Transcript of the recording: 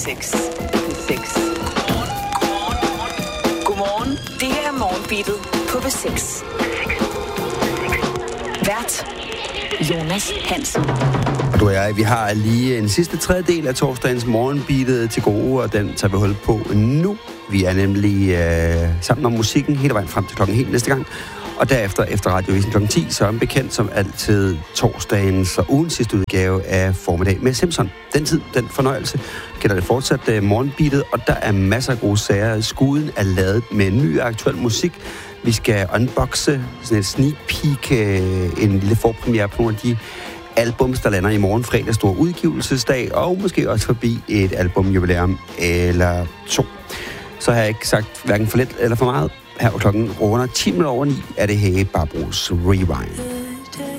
6. Godmorgen. Det her er Morgenbeatet på B6. Vært Jonas Hansen. Du og jeg, vi har lige en sidste tredjedel af torsdagens Morgenbeatet til gode, og den tager vi hul på nu. Vi er nemlig sammen om musikken hele vejen frem til klokken helt næste gang. Og derefter, efter Radiovisen klokken 10, så er bekendt som altid torsdagens og ugens sidste udgave af Formiddag med Simpson. Den tid, den fornøjelse, kender det fortsat Morgenbeatet, og der er masser af gode sager. Skuden er lavet med ny og aktuel musik. Vi skal unboxe sådan et sneak peek, en lille forpremiere på nogle af de albums, der lander i morgen fredag store udgivelsesdag, og måske også forbi et albumjubilæum eller to. Så har jeg ikke sagt hverken for lidt eller for meget. Her var klokken runder 10 over 9, er det Hey Barbros Rewind.